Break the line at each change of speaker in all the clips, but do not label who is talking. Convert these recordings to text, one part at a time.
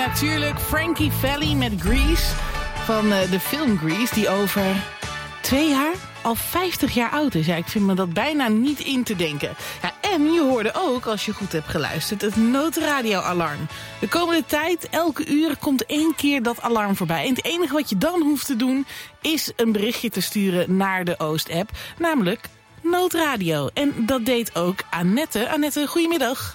natuurlijk Frankie Valli met Grease van de film Grease, die over 2 jaar al 50 jaar oud is. Ja, ik vind me dat bijna niet in te denken. Ja, en je hoorde ook, als je goed hebt geluisterd, het noodradioalarm. De komende tijd, elke uur, komt 1 keer dat alarm voorbij. En het enige wat je dan hoeft te doen, is een berichtje te sturen naar de Oost-app. Namelijk noodradio. En dat deed ook Annette. Annette, goedemiddag.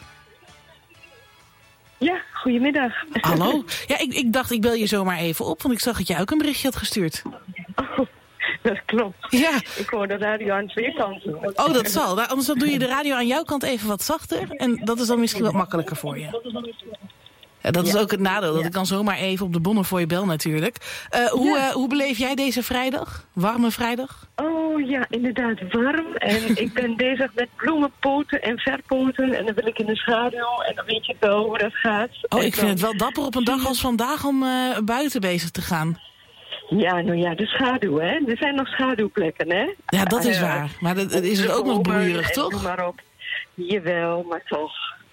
Ja, goedemiddag.
Hallo. Ja, ik dacht, ik bel je zomaar even op, want ik zag dat jij ook een berichtje had gestuurd.
Oh, dat klopt.
Ja.
Ik hoor de radio aan 2 kanten.
Oh, dat zal. Nou, anders dan doe je de radio aan jouw kant even wat zachter. En dat is dan misschien wat makkelijker voor je. Ja, dat is ook het nadeel, dat ik dan zomaar even op de bonnen voor je bel natuurlijk. Hoe beleef jij deze vrijdag? Warme vrijdag?
Oh ja, inderdaad warm. En ik ben bezig met bloemenpoten en verpoten. En dan wil ik in de schaduw. En dan weet je wel hoe dat gaat.
Oh, ik vind het wel dapper op een dag als vandaag om buiten bezig te gaan.
Ja, nou ja, de schaduw, hè. Er zijn nog schaduwplekken, hè.
Ja, dat is waar. Maar dat is het ook nog broeierig, toch?
Doe maar op. Jawel, maar toch.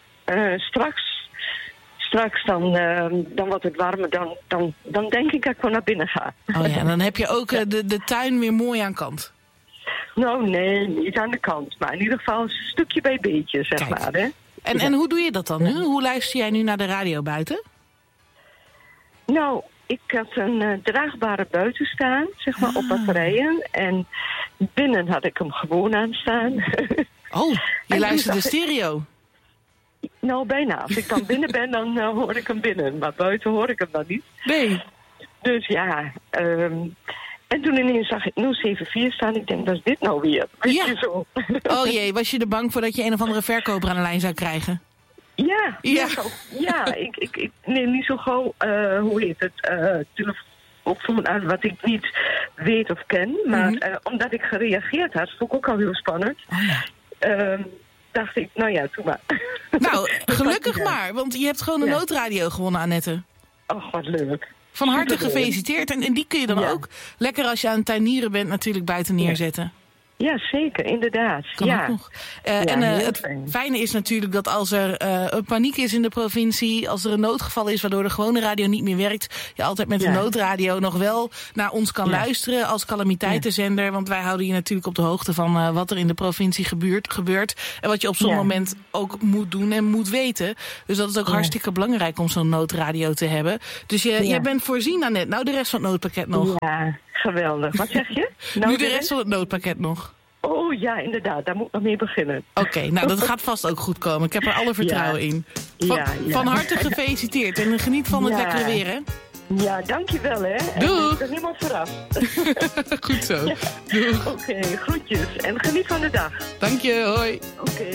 Straks dan wordt het warmer, dan denk ik dat ik wel naar binnen ga.
Oh ja, en dan heb je ook de tuin weer mooi aan kant.
Nou nee, niet aan de kant, maar in ieder geval een stukje bij beetje, zeg maar. Hè?
En hoe doe je dat dan nu? Hoe luister jij nu naar de radio buiten?
Nou, ik had een draagbare buiten staan, zeg maar, op batterijen. En binnen had ik hem gewoon aan staan.
Oh, je luistert de stereo?
Nou, bijna. Als ik dan binnen ben, dan hoor ik hem binnen. Maar buiten hoor ik hem dan niet.
Nee.
Dus ja, en toen ineens zag ik 074 staan. Ik denk, wat is dit nou weer? Weet je zo?
Oh jee, was je er bang voor dat je een of andere verkoper aan de lijn zou krijgen?
Ja. Ik neem niet zo gauw, hoe heet het, telefoon aan wat ik niet weet of ken. Maar omdat ik gereageerd had, vond ik ook al heel spannend.
Oh ja.
Dacht ik, nou ja, doe maar.
Nou, gelukkig maar, want je hebt gewoon een noodradio gewonnen, Annette.
Oh, wat leuk.
Van harte gefeliciteerd. En die kun je dan ook lekker als je aan het tuinieren bent natuurlijk buiten neerzetten.
Ja, zeker, inderdaad.
Kan ook nog. Het fijne is natuurlijk dat als er paniek is in de provincie, als er een noodgeval is waardoor de gewone radio niet meer werkt, je altijd met de noodradio nog wel naar ons kan luisteren als calamiteitenzender. Want wij houden je natuurlijk op de hoogte van wat er in de provincie gebeurt. En wat je op zo'n moment ook moet doen en moet weten. Dus dat is ook hartstikke belangrijk om zo'n noodradio te hebben. Dus jij bent voorzien, Annette. Nou, de rest van het noodpakket nog.
Ja, geweldig. Wat zeg je?
Nu de rest van het noodpakket nog.
Oh ja, inderdaad. Daar moet ik nog mee beginnen.
Oké, nou dat gaat vast ook goed komen. Ik heb er alle vertrouwen in. Van harte gefeliciteerd en geniet van het lekkere weer, hè?
Ja, dankjewel, hè.
Doeg!
Ik ben helemaal vooraf.
Goed zo.
Oké, groetjes. En geniet van de dag.
Dank je, hoi.
Oké.